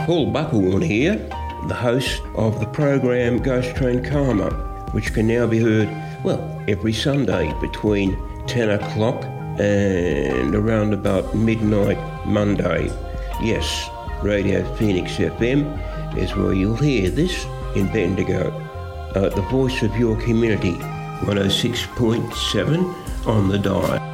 Paul Buckhorn here, the host of the program Ghost Train Karma, which can now be heard, every Sunday between 10 o'clock and around about midnight Monday. Yes, Radio Phoenix FM is where you'll hear this in Bendigo. The voice of your community, 106.7 on the dial.